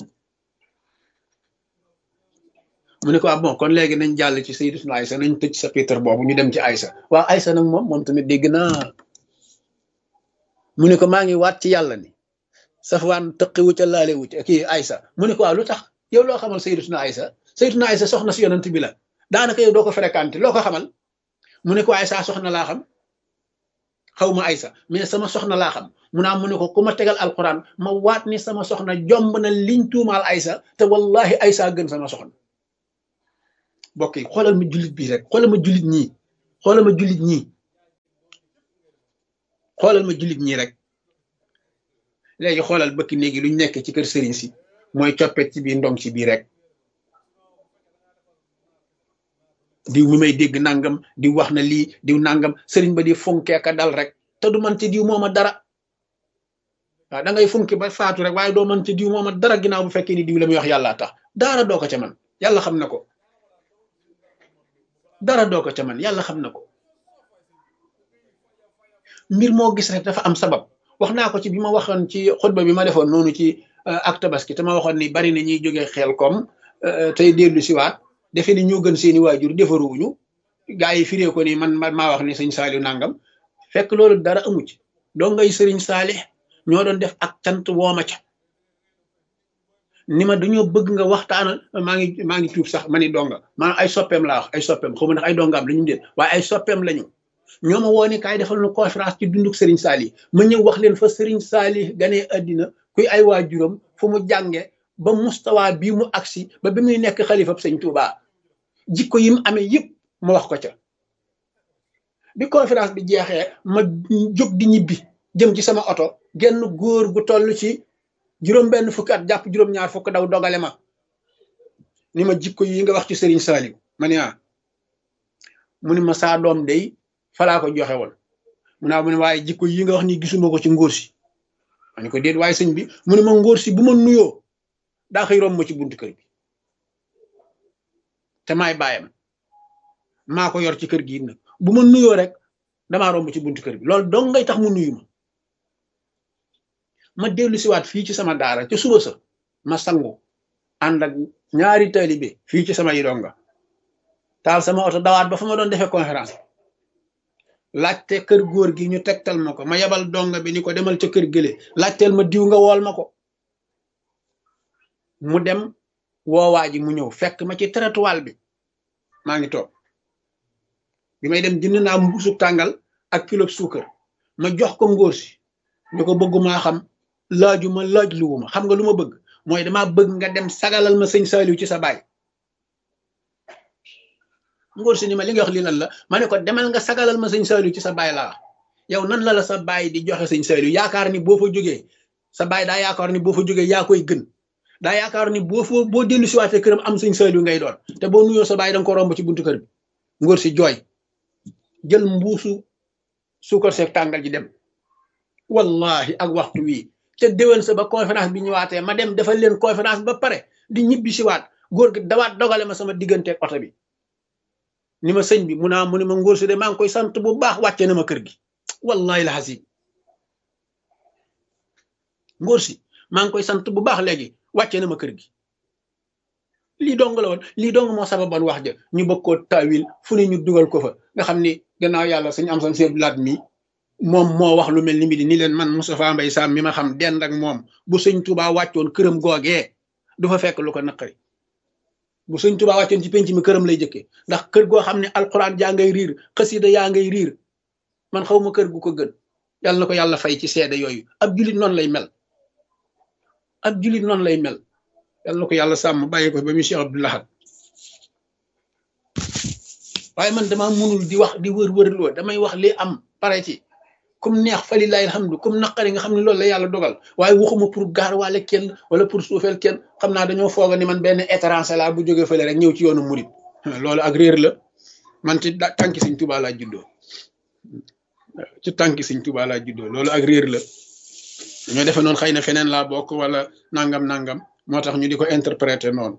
mu ne ko ah bon kon léegi nañ jàll ci sayyidatuna Aïcha nañ tëj sa Peter boobu ñu dem ci Aïcha waaw Aïcha nag moom moom tamit dégg naa mu ne ko maa ngi waat ci yàlla ni Safwaan tëqiwu ca laalewu ca kii Aïcha mu ne ko waaw lu tax yow loo xamal sayyidatuna Aïcha sayyidatuna Aïcha soxna si yonent bi la daanaka yow doo ko fréquenté loo ko xamal mu ne ko Aïcha soxna laa xam xaw ma Aïcha mais sama soxna laa xam mu naa mu ne ko ku ma tegal alquran ma waat ni sama soxna jomb na liñ tuumaal Aïcha te wallahi Aïcha gën sama soxna mbokk yi xoolal ma jullit bii rek xoolal ma jullit ñii xoolal ma jullit ñii xoolal ma jullit ñii rek léegi xoolal bëkk néegi luñ nekk ci kër sëriñ si mooy coppet ci biir ndong ci biir rek diw mi may dégg nangam diw wax na lii diw nangam sëriñ ba di funkeeka dal rek te du man ci diw mooma dara waaw da ngay funki ba faatu rek waaye doo man ci diw mooma dara ginnaaw bu fekkee ni diw la muy wax yàlla tax dara doo ko ca man yàlla xam na ko dara doo ko ca man yàlla xam na ko mbir moo gis rek dafa am sabab wax naa ko ci bi ma waxoon ci xutba bi ma defoon noonu ci ak tabaski te ma waxoon ni bari na ñuy jógee xel kom tey dellu siwaat defe ni ñoo gën seeni waajur defaruwuñu gaa yi firee ko ni man maa wax ni sëñ Saaliw nangam fekk loolu dara amu ci doo ngay sëriñ Saalix ñoo doon def ak cant wooma ca ni ma dañoo bëgg nga waxtaanal maa ngi maa ngi tuub sax ma ni donga maanaam ay soppeem laa wax ay soppeem xaw ma ndax ay dongaam la ñu déet waaye ay soppeem lañu ñoo ma woo ni kaay defal nu conférence ci dunduk sëriñ Saalix ma ñëw wax leen fa sëriñ Saalix ganee àddina kuy ay waajuram fu mu jànge ba mustawa bii mu agsi ba bi muy nekk xalifab sëñ Tuubaa jikko yi mu amee yëpp ma wax ko ca bi conférence bi jeexee ma jóg di ñibbi jëm ci sama oto genn góor gu toll ci juróom benn fukki at jàpp juróom-ñaar fukk daw dogale ma ni ma jikko yi nga wax ci sëriñ Saliou ma ne ah mu ni ma saa doom day falaa ko joxe woon mu naa mu ne waaye jikko yi nga wax ni gisuma ko ci ngóor si ma ne ko déet waaye sëñ bi mu ne ma ngóor si bu ma nuyoo daa xëy romb ma ci buntu kër bi te maay bàyyam maa ko yor ci kër gi nag bu ma nuyoo rek damaa romb ci buntu kër bi loolu dong ngay tax mu nuyu ma ma dellu siwaat fii ci sama daara ca suba sa ma sangu ànd ak ñaari taalibe fii ci sama yi donga taal sama oto dawaat ba fa ma doon defee conférence laajte kër góor gi ñu tegtal ma ko ma yebal donga bi ni ko demal ca kër gële laajteel ma diw nga wool ma ko mu dem woowaa ji mu ñëw fekk ma ci trottoir bi maa ngi toog bi may dem jënd naa mbuusu tàngal ak kilo suukar ma jox ko ngóor si ñu ko bëggumaa xam laaju ma laaj luwuma xam nga lu ma bëgg mooy dama bëgg nga dem sagalal ma sëñ Saliou ci sa baay ngóor si ni ma li nga wax lii lan la ma ne ko demal nga sagalal ma sëñ Saliou ci sa baay laa yow nan la la sa baay di joxe sëñ Saliou yaakaar ni boo fa jógee sa baay daa yaakaar ni boo fa jógee yaa koy gën daa yaakaar ni boo fa boo dellu si waatee këram am sëñ Saliou ngay doon te boo nuyoo sa baay danga ko romb ci buntu kër bi ngóor si jooy jël mbuusu suukar seeg tàngal ji dem wallahi ak waxtu wii te déwén sa ba conférence bi ñëwaatee ma dem defal leen conférence ba pare di ñibbi si waat góor gi dawaat dogale ma sama digganteeg oto bi ni ma sëñ bi mu naa mu ne ma ngóor si de maa ngi koy sant bu baax wàcce na ma kër gi wallahi la hasim ngóor si maa ngi koy sant bu baax léegi wàcce na ma kër gi lii dong la woon lii dong moo sababoon wax ja ñu bëgg koo taawil fu ne ñu dugal ko fa nga xam ni gannaaw yàlla suñu am san seeb laat mi moom moo wax lu mel ni mi di ni leen man Moustapha Mbaye Sam mi ma xam dend ak moom bu sëñ Touba wàccoon këram googee du fa fekk lu ko naqari bu sëñ Touba wàccoon ci penc mi këram lay jëkkee ndax kër goo xam ne alxuraan jaa ngay riir xasida yaa ngay riir man xaw ma kër gu ko gën yàlla na ko yàlla fay ci seede yooyu ab julit noonu lay mel ab julit noonu lay mel yàlla na ko yàlla sàmm bàyyi ko ba mu Cheikh Abdou Lahad waaye man dama munul di wax di wër-wër loo damay wax li am pare ci comme neex fa lillahi alhamdu comme naqari nga xam ne loolu la yàlla dogal waaye waxuma pour gaar waale kenn wala pour suufeel kenn xam naa dañoo fooga ni man benn étranger la bu jógee fële rek ñëw ci yoonu murid loolu ak réer la man ci tànki Sëñ Tuubaa laa juddoo ci tànki Sëñ Tuubaa laa juddoo loolu ak réer la dañoo defe noonu xëy na feneen laa bokk wala nangam nangam moo tax ñu di ko interpréter noonu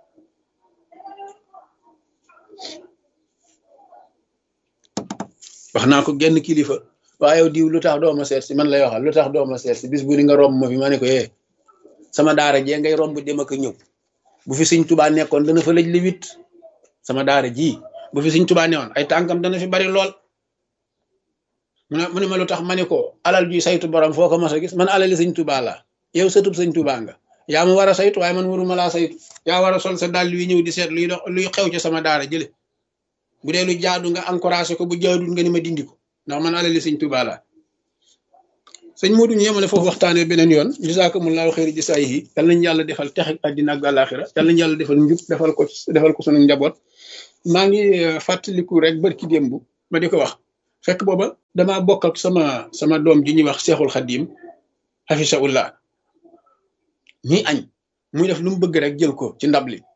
wax naa ko genn kilifa waaye yow diw lu tax doo ma seet si man lay waxal lu tax doo ma seet si bis bu ni nga romb ma fi ma ne ko eh sama daara jee ngay romb dem ak ñëw bu fi Sëñ Tuubaa nekkoon dana fa lëj li wit sama daara ji bu fi Sëñ Tuubaa newoon ay tànkam dana fi bari lool mu ne mu ne ma lu tax ma ne ko alal juy saytu borom foo ko mos a gis man alali Sëñ Tuubaa laa yow sëtub Sëñ Tuubaa nga yaa ma war a saytu waaye man waruma laa saytu yaa war a sol sa dàll wi ñëw di seet luy dox luy xew ci sama daara jële bu dee lu jaadu nga encouragé ko bu jaadul nga ni ma dindi ko ndax man alali Sëñ Tuubaa laa sëñ Modou ñu yemale foofu waxtaanee beneen yoon jazaakumullaahu xayri jasaayihi yal nañu yàlla defal texe àddina ak àllaaxira yal nañu yàlla defal njub defal ko defal ko sunu njaboot. maa ngi fàttaliku rek barki démb ma di ko wax fekk booba damaa bokk ak sama sama doom ji ñuy wax Seexul Xadiim hafisahullah ñuy añ muy def lu mu bëgg rek jël ko ci ndab li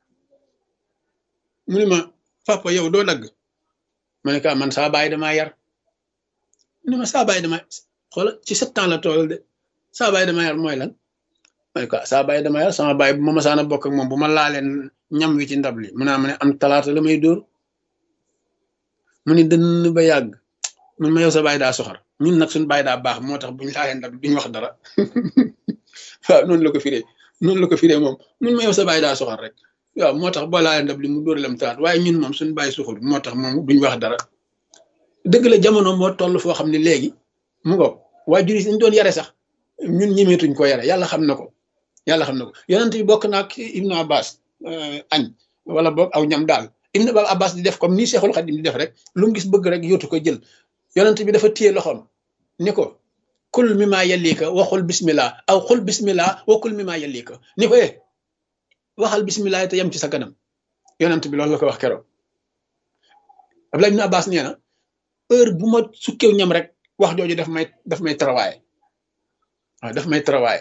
mu ne ma papa yow doo dagg ma ne ko man saa baay damaa yar mu ne ma saa baay dama xoola ci sept ans la tool de saa baay dama yar mooy lan ma ne ko saa baay dama yar sama baay bu ma masaana bokk ak moom bu ma laaleen ñam wi ci ndab li mu naa ma ne am talaata la may dóor mu ne dënn ba yàgg mun ma yow sa baay daa soxor ñun nag suñu baay daa baax moo tax buñ laalee ndab duñ wax dara waaw noonu la ko firee noonu la ko firee moom mun ma yow sa baay daa soxor rek waaw moo tax boo laalee ndab li mu dóor lam talaat waaye ñun moom suñu baay soxor moo tax moom duñ wax dara dëgg la jamono moo toll foo xam ne léegi mu ngo waajur yi dañ doon yare sax ñun ñemeetuñ ko yare yàlla xam na ko yàlla xam na ko yonent bi bokk naag Ibnu Abbas añ wala boog aw ñam daal Ibnu Abbas di def comme nii Seexul Xadim di def rek lu mu gis bëgg rek yóotu ko jël yonent bi dafa téye loxoom ni ko kul mi maa yallika waxul bismillah aw xul bismillah wa kul mi maa yallika ni ko eh waxal bismillah te yem ci sa kanam yonent bi loolu la ko wax keroog Abdullah Ibnu Abbas nee na heure bu ma sukkew ñam rek wax jooju daf may daf may travailler waaw daf may travailler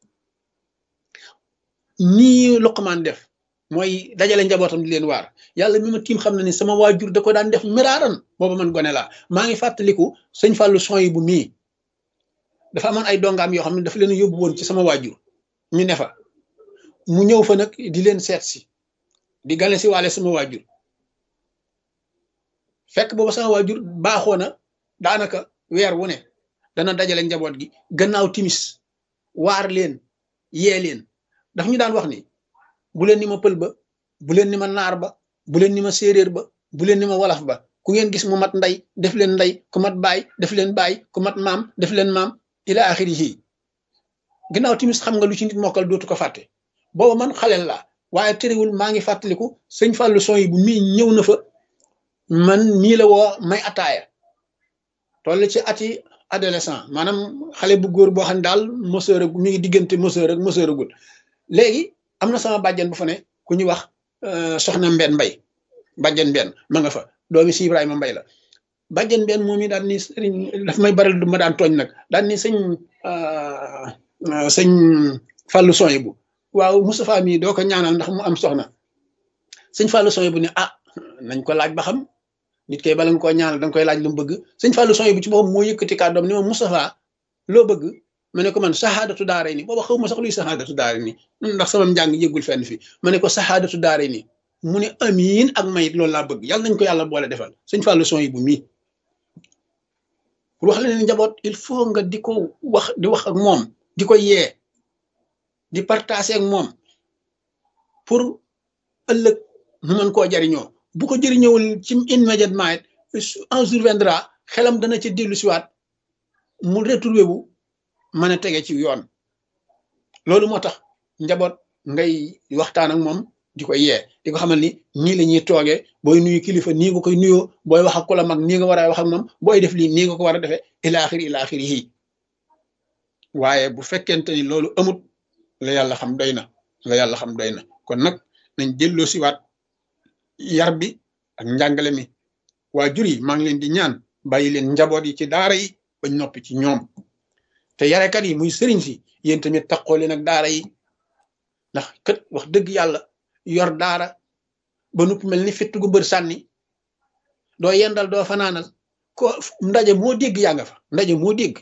nii Luqmaan def mooy dajale njabootam di leen waar yàlla mi ma tiim xam na ni sama waajur da ko daan def miraaran booba man gone laa maa ngi fàttaliku sëñ Fallou son yi bu mii dafa amoon ay dongaam yoo xam ne dafa leen yóbbu woon ci sama waajur ñu ne fa mu ñëw fa nag di leen seet si di gane si waale sama waajur fekk booba sama waajur baaxoo na daanaka weer wu ne dana dajale njaboot gi gannaaw timis waar leen yee leen daf ñu daan wax ni bu leen ni ma pël ba bu leen ni ma naar ba bu leen ni ma séeréer ba bu leen ni ma wolof ba ku ngeen gis mu mat ndey def leen ndey ku mat baay def leen baay ku mat maam def leen maam ila axirihi gannaaw timis xam nga lu ci nit mokkal dootu ko fàtte booba man xaleel laa waaye terewul maa ngi fàttaliku sëñ Fallou son yi bu mii ñëw na fa man nii la woo may ataaya toll ci ati adolescent maanaam xale bu góor boo xam ne daal moseur ak mi ngi diggante moseur ak moseur agul léegi am na sama bàjjen bu fa ne ku ñuy wax soxna Mbenn Mbay bàjjen Mbenn ma nga fa doomi si Ibrahima Mbay la bàjjen Mbenn moom i daan ni sëriñ daf may baral du ma daan tooñ nag daan ni sëñ sëñ Fallou Soye bu waaw Moustapha mii doo ko ñaanal ndax mu am soxna sëñ Fallou Soye bu ne ah nañ ko laaj ba xam nit kay bala nga koo ñaanal danga koy laaj lu mu bëgg sëñ Fallou Soye bu ci boppam moo yëkkati kàddoom ni ma Moustapha loo bëgg ma ne ko man saxaadatu daare ni booba xaw ma sax luy saxaadatu daare ni ndax sama njàng yëggul fenn fi ma ne ko saxaadatu daare ni mu ne amiin ak mayit loolu laa bëgg yàlla nañ ko yàlla boole defal sëñ Fallou Soye bu mii pour wax la ne njaboot il faut nga di ko wax di wax ak moom di ko yee di partager ak moom pour ëllëg mu mën koo jariñoo bu ko jëriñëwul ci immédiatement it un jour viendra xelam dana ci dellu siwaat mu retrouvé wu mën a tege ci yoon loolu moo tax njaboot ngay waxtaan ak moom di ko yee di ko xamal ni nii la ñuy toogee booy nuyu kilifa nii nga koy nuyoo booy wax ak ku la mag nii nga war a wax ak moom booy def lii nii nga ko war a defee ilaaxir ilaaxir yi waaye bu fekkente ni loolu amut la yàlla xam doy na la yàlla xam doy na kon nag nañ delloo siwaat yar bi ak njàngale mi waajur yi maa ngi leen di ñaan bàyyi leen njaboot yi ci daara yi bañ noppi ci ñoom te yarekat yi muy sëriñ si yéen tamit taxoo leen ak daara yi ndax kët wax dëgg yàlla yor daara ba nupp mel ni fitt gu mbër sànni doo yendal doo fanaanal ko ndaje moo dégg yaa nga fa ndaje moo dégg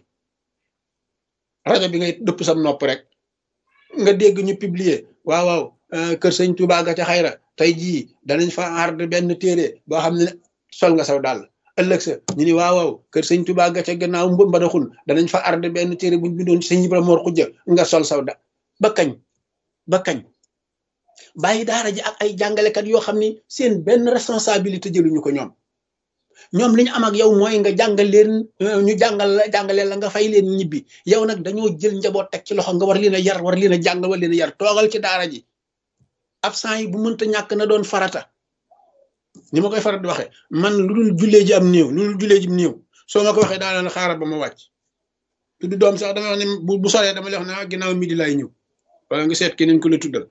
rajo bi ngay dëpp sam nopp rek nga dégg ñu publier waaw waaw kër sëñ Tuubaa ga ca xayra tey jii danañ fa aar benn téere boo xam ne sol nga saw daal ëllëg sa ñu ni waaw waaw kër sëñ Tuubaa ga ca gannaaw mb mbadaxun danañ fa aar benn téere buñ bindoon sëñ Ibrahima Mor Xujja nga sol saw da ba kañ ba kañ bàyyi daara ji ak ay jàngalekat yoo xam ni seen benn responsabilité jëluñu ko ñoom ñoom li ñu am ak yow mooy nga jàngal leen ñu jàngal la jàngalee la nga fay leen ñibbi yow nag dañoo jël njaboot teg ci loxo nga war leen a yar war leen a jàngal war leen a yar toogal ci daara ji absent yi bu mënta ñàkk na doon farata ni ma koy farat di waxee man lu dul jullee ji am néew lu dul jullee ji am néew soo ma ko waxee daanaka xaaral ba ma wàcc tudd doom sax dama wax ne bu bu soree dama lay wax ne ah ginnaaw midi laay ñëw wala nga seet keneen ku la tuddal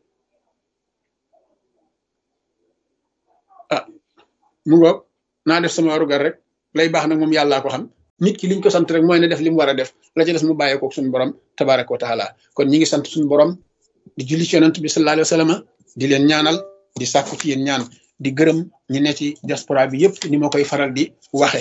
ah mu ngoog naa def sama warugar rek lay baax nag moom yàllaa ko xam nit ki liñ ko sant rek mooy ne def li mu war a def la ci des mu bàyyee ko suñu borom tabaraka wa taala kon ñi ngi sant suñu borom di julli ci yonent bi sallallahu alayhi wa sallam di leen ñaanal di sàkku ci yéen ñaan di gërëm ñi ne ci diaspora bi yëpp ni ma koy faral di waxe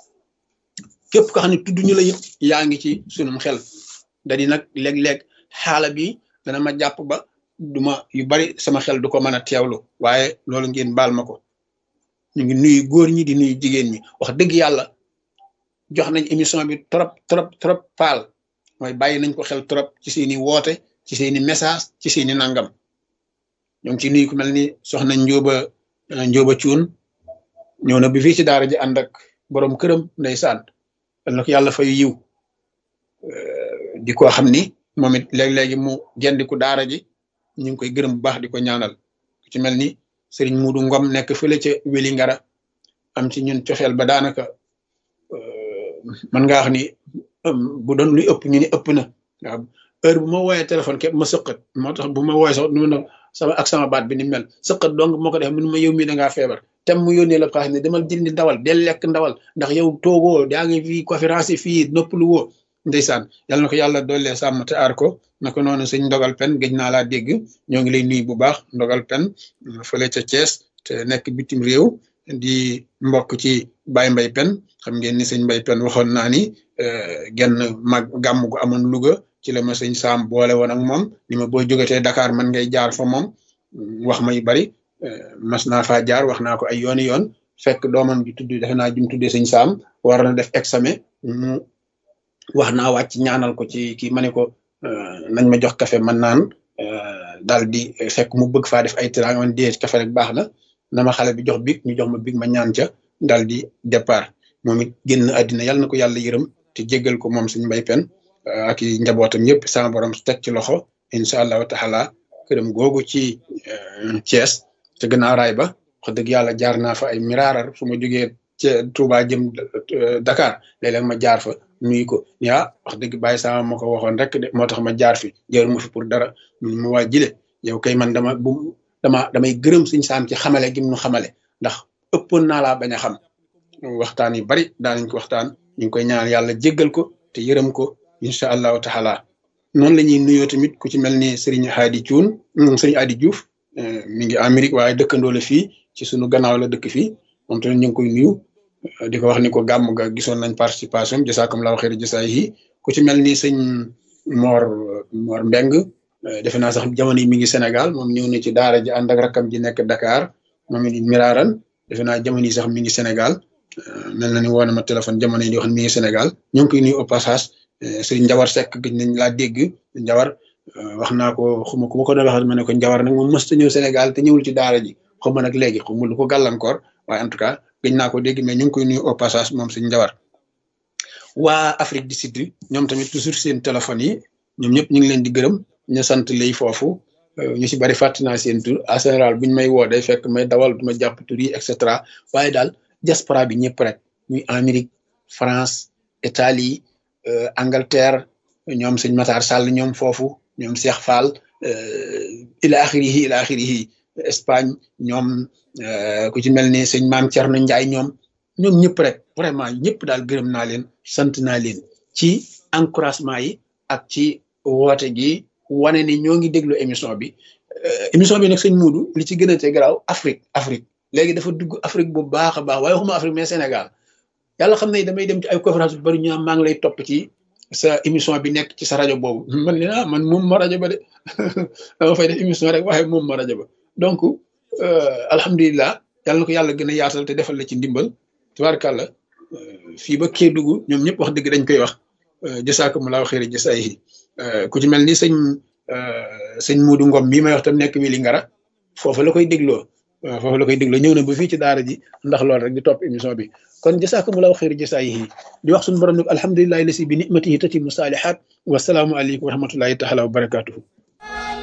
képp ko xam ne tudd ñu la yëpp yaa ngi ci sunum xel da di nag léeg-léeg xaala bi dana ma jàpp ba duma yu bari sama xel du ko mën a teewlu waaye loolu ngeen baal ma ko ñu ngi nuyu góor ñi di nuyu jigéen ñi wax dëgg yàlla jox nañ émission bi trop trop trop paal mooy bàyyi nañ ko xel trop ci seeni woote ci seeni message ci seeni nangam ñoo ngi ci nuyu ku mel ni soxna njóoba njóoba cuun ñëw na bi fii ci daara ji ànd ak borom këram ndeysaan yal na ko yàlla fay yiw di ko xam ni moom it léeg-léegi mu gendiku daara ji ñu ngi koy gërëm bu baax di ko ñaanal ku ci mel ni sëriñ Muudu Ngom nekk fële ca Weli Ngara am ci ñun cofeel ba daanaka man nga wax ni bu doon luy ëpp ñu ni ëpp na waaw heure bu ma wooyee téléphone képp ma sëqat moo tax bu ma wooyee sax nu na sama ak sama baat bi ni mel sëqat donc moo ko def mënu ma yow mii da ngaa feebar tem mu yónnee la xaalis ne demal jëndi ndawal del lekk ndawal ndax yow toogoo yaa ngi fii conférence yi fii noppalu woo ndeysaan yàlla na ko yàlla doole sàmm te aar ko na ko noonu sëñ ndogal pen gëj naa laa dégg ñoo ngi lay nuyu bu baax ndogal pen fële ca Thiès te nekk bitim réew di mbokk ci Baye Mbay pen xam ngeen ni sëñ Mbay pen waxoon naa ni genn mag gàmm gu amoon Louga ci la ma sëñ Saam boole woon ak moom ni ma boo jógatee Dakar man ngay jaar fa moom wax ma yu bari mas naa faa jaar wax naa ko ay yooni yoon fekk doomam ji tudd defe naa jum tuddee sëñ Saam war na def examen mu wax naa wàcc ñaanal ko ci kii ma ne ko nañ ma jox café man naan daal di fekk mu bëgg faa def ay tiraanga man dee café rek baax na na ma xale bi jox big ñu jox ma big ma ñaan ca daal di départ moom it génn àddina yàlla na ko yàlla yërëm te jéggal ko moom suñu mbay pen ak i njabootam yëpp sama borom teg ci loxo incha allahu taala këram googu ci Thiès te gannaaw raay ba wax dëgg yàlla jaar naa fa ay miraarar su ma jógee ci Touba jëm Dakar léeg-léeg ma jaar fa nuyu ko yaa wax dëgg bàyyi sama ma ko waxoon rek de moo tax ma jaar fi jër mu fi pour dara mu waa jile yow kay man dama bu dama damay gërëm suñ saam ci xamale gi mu xamale ndax ëppoon naa laa bañ a xam waxtaan yu bari daanañ ko waxtaan ñu ngi koy ñaan yàlla jéggal ko te yërëm ko incha allahu taala noonu la ñuy nuyoo tamit ku ci mel ni Serigne Hadi Thioune Serigne Hadi Diouf mi ngi Amérique waaye dëkkandoo la fii ci sunu gannaaw la dëkk fii moom tamit ñu ngi koy nuyu di ko wax ni ko gàmm ga gisoon nañ participation jasaakumullahu xayra jasaayihi ku ci mel ni sëñ Mor Mor Mbeng defe naa sax jamono yi mi ngi Sénégal moom ñëw na ci daara ji ànd ak rakkam ji nekk Dakar moom it miraaran defe naa jamono yi sax mi ngi Sénégal mel na ni woo na ma téléphone jamono yi di wax mi ngi Sénégal ñu ngi koy nuyu au passage sëriñ Njawar Seck gëj nañ laa dégg Njawar wax naa ko xuma ku ma ko doon waxal ma ne ko Njawar nag moom mës ta ñëw Sénégal te ñëwul ci daara ji xuma nag léegi xuma lu ko gàllankoor waaye en tout cas gëj naa ko dégg mais ñu ngi koy nuyu au passage moom sëriñ Njawar waa Afrique du Sud ñoom tamit toujours seen téléphone yi ñoom ñëpp ñu ngi leen di gërëm ñu sant lay foofu ñu si bari fàtt naa seen tur en général buñ may woo day fekk may dawal duma jàpp tur yi et cetera waaye daal diaspora bi ñëpp rek muy Amérique France Italie Angleterre ñoom sëñ Matar Sall ñoom foofu ñoom Cheikh Fall ila axirihi ila axirihi Espagne ñoom ku ci mel ni sëñ Maam Thierno Ndiaye ñoom ñoom ñëpp rek vraiment ñëpp daal gërëm naa leen sant naa leen ci encouragement yi ak ci woote gi wane ni ñoo ngi déglu émission bi émission bi nag sëñ Muudu li ci gën a te garaaw Afrique Afrique léegi dafa dugg Afrique bu baax a baax waaye waxuma Afrique mais Sénégal yàlla xam ne damay dem ci ay conférence bu bari ñu am maa ngi lay topp ci sa émission bi nekk ci sa rajo boobu man ne ah man moom ma rajo ba de dama fay def émission rek waaye moom ma rajo ba donc alhamdulilah yàlla na ko yàlla gën a yaatal te defal la ci ndimbal tubaarkàlla fii ba Kédougou ñoom ñëpp wax dëgg dañ koy wax jasaakumullahu xayra jasaayihi ku ci mel ni sëñ sëñ Muudu Ngom mii may wax tam nekk Weli Ngara foofu la koy dégloo waaw foofu la koy dégloo ñëw na ba fii ci daara ji ndax loolu rek di topp émission bi kon jasaakumullahu xayra jasaayihi di wax suñu borom nag alhamdulillahi lasi bi nimatihi tatimu saalihaat wasalaamu aleykum wa rahmatullahi taala wa barakatuhu